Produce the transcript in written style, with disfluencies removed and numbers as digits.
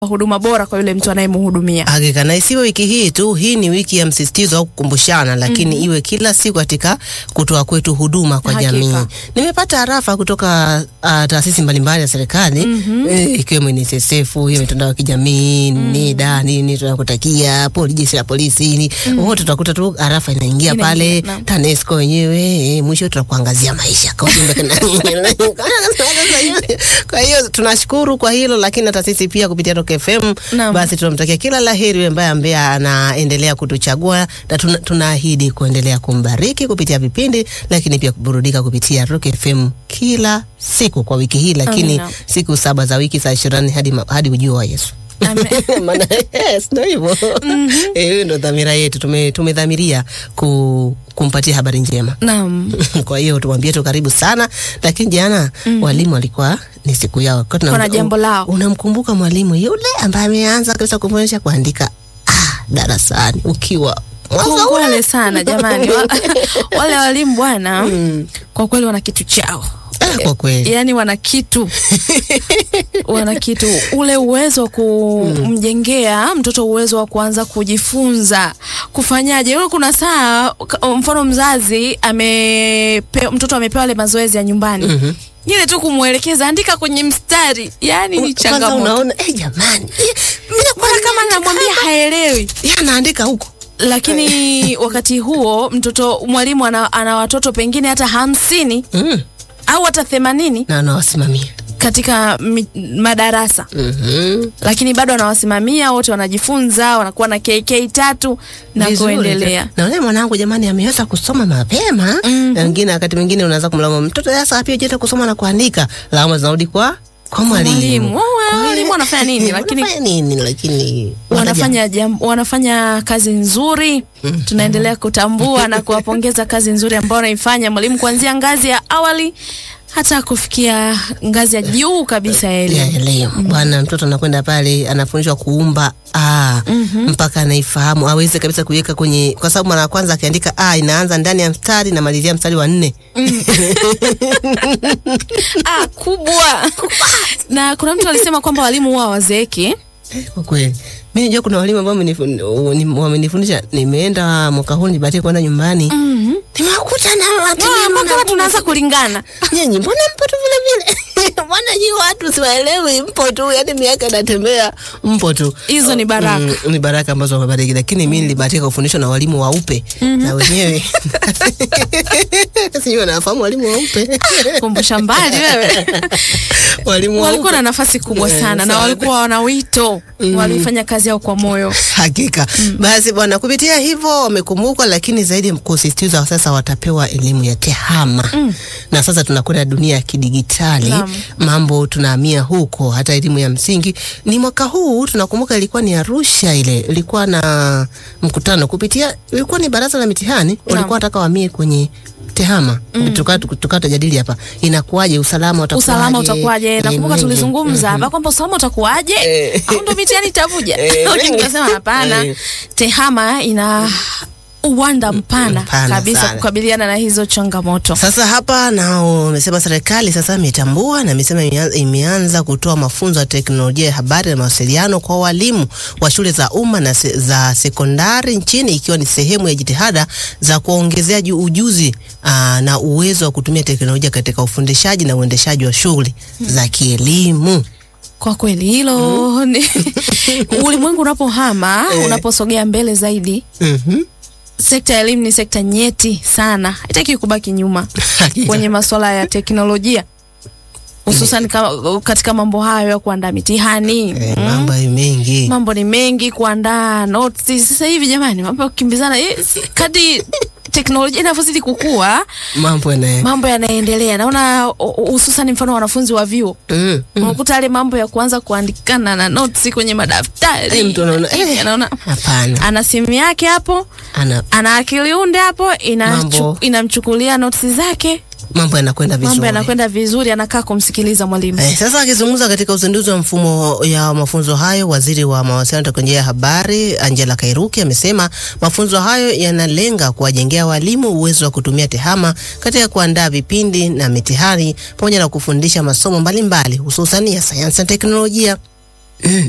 huduma bora kwa yule mtu anayemhudumia. Hakika, na isiwe wiki hii tu, hii ni wiki ya msisitizo au kukumbushana, lakini iwe kila siku katika kutoa kwetu huduma kwa jamii. Nimepata arafa kutoka taasisi mbalimbali ya serikali, ikiwemo NSSF, hiyo mitandao ya kijamii, NIDA, nini tunakutakia, jeshi la polisi, wote tutakuta tu arafa inaingia pale, TANESCO wenyewe, mwisho tutakuangazia maisha kwa ujumbe. Kwa hiyo tunashukuru kwa hilo, lakini taasisi pia kupitia Rock FM, basi tunamtakia kila laheri ambaye anaendelea kutuchagua, na tunaahidi kuendelea kumbariki kupitia vipindi, lakini pia kuburudika kupitia Rock FM kila siku kwa wiki hii, lakini siku 7 za wiki, saa 20 hadi ujio wa Yesu. Maana ndio hivyo. Hiyo ndio dhamira yetu, tumedhamiria kumpatia habari njema. Naam. Kwa hiyo tumwambie tu karibu sana, lakini jana walimu walikuwa ni siku yao. Kuna jambo lao. Unamkumbuka mwalimu yule ambaye ameanza kabisa kufundisha kuandika darasani ukiwa wale sana jamani. Wale walimu bwana, kwa kweli wana kitu chao. Kwa kweli. Yaani wana kitu ule uwezo wa kumjengea mtoto uwezo wa kuanza kujifunza kufanyaje. Kuna saa mfano mzazi mtoto amepewa ile mazoezi ya nyumbani. Ile tu kumuelekeza andika kwenye mstari, yani ni changamoto. Unaona jamani, mimi kama namwambia haelewi, anaandika huko. Lakini wakati huo mwalimu ana watoto pengine hata 50 au hata 80 na anawasimamia katika madarasa. Lakini bado anawasimamia wote, wanajifunza, wanakuwa na KK3 na kuendelea. Na yule mwanangu jamani ameanza kusoma mapema. Na wengine wakati mwingine unaanza kumlaumu mtoto sasa pia hajata kusoma na kuandika, lawama zinarudi kwa mwalimu. Walimu wanafanya nini? Lakini wanafanya kazi nzuri. Tunaendelea kutambua na kuwapongeza kazi nzuri ambayo wanaifanya mwalimu, kuanzia ngazi ya awali hata kufikia ngazi ya juu kabisa ya elimu. Bwana, mtoto anakwenda pale anafundishwa kuumba mpaka anaifahamu, aweze kabisa kuiweka kwenye, kwa sababu mara ya kwanza akiandika inaanza ndani ya mstari na malizia mstari wa 4. Kubwa. Na kuna mtu alisema kwamba walimu huwa wazeeki. Kwa kweli. Mimi najua kuna walimu ambao wamenifundisha, nimeenda mwaka huu nibatie kwenda nyumbani. Nimewakuta na mpaka tunaanza kulingana. Nyinyi mbona mpo tu vile vile? Mbona nyinyi watu siwaelewi, mpo tu, yani miaka inatembea mpo tu. Hizo ni baraka. Ni baraka ambazo wamebariki, lakini mimi nilibahatika kufundishwa na walimu waupe na wenyewe. Sio nafahamu walimu waupe. Kumbusha mbali wewe. Walimu walikuwa na nafasi kubwa sana na walikuwa wana wito. Walifanya kazi yao kwa moyo. Hakika. Basi bwana, kupitia hivyo wamekumbukwa, lakini zaidi kusisitiza sasa watapewa elimu ya tehama. Na sasa tunakwenda dunia ya kidigitali. Mambo tunahamia huko, hata elimu ya msingi. Ni mwaka huu tunakumbuka ilikuwa ni Arusha, ilikuwa na mkutano kupitia, ilikuwa ni baraza la mitihani, walikuwa wataka wahamie kwenye tehama. Tukatajadili hapa inakuaje, usalama utakuaje. Nakumbuka tulizungumza hapa kwamba usalama utakuaje, au ndo mitihani itavuja. Nikasema hapana, tehama ina uwanda mpana kabisa sana kukabiliana na hizo changamoto. Sasa hapa nao wamesema serikali sasa imetambua na imesema imeanza kutoa mafunzo ya teknolojia ya habari na mawasiliano kwa walimu wa shule za umma na za sekondari nchini, ikiwa ni sehemu ya jitihada za kuongezea ujuzi na uwezo wa kutumia teknolojia katika ufundishaji na uendeshaji wa shughuli za kielimu. Kwa kweli hilo ulimwengu unapohama, unaposogea mbele zaidi, sekta ya elimu ni sekta nyeti sana. Haitaki kubaki nyuma kwenye masuala ya teknolojia, hususan katika mambo hayo ya kuandaa mitihani. Mambo ni mengi, kuandaa notes. Sasa hivi jamani, mambo kukimbizana kadi teknolojia inavyozidi kukua, mambo yanaendelea. Naona hususan mfano wanafunzi wa vyuo, unakuta ile mambo ya kuanza kuandikana na notes kwenye madaftari. Mtu anaona hapana, ana simu yake hapo, ana akili unde hapo, inamchukulia notes zake. Mambo yanakwenda vizuri, anakaa kumsikiliza mwalimu. Sasa akizungumza katika uzinduzi wa mfumo ya mafunzo hayo, waziri wa mawasiliano na teknolojia ya habari Angela Kairuki amesema mafunzo hayo yanalenga kuwajengea walimu uwezo wa kutumia tehama katika kuandaa vipindi na mitihani pamoja na kufundisha masomo mbalimbali hususan ya sayansi na teknolojia.